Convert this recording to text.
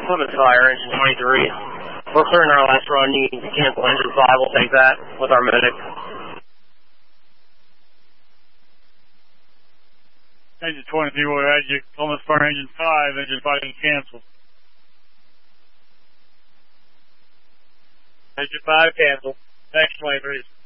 Plymouth Fire, engine 23. We're clearing our last run. You can cancel engine 5. We'll take that with our medic. Engine 23, we'll add you. Plymouth Fire, engine 5. Engine 5 can cancel. Engine 5 cancel. Thanks, 23.